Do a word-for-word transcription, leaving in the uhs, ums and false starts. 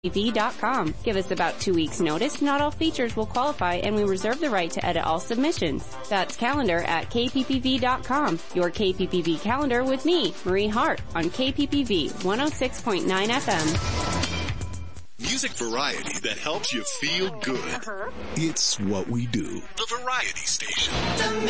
v dot com. Give us about two weeks notice. Not all features will qualify and we reserve the right to edit all submissions. That's calendar at k p p v dot com. Your K P P V calendar with me, Marie Hart, on K P P V one oh six point nine F M. Music variety that helps you feel good. Uh-huh. It's what we do. The Variety Station. The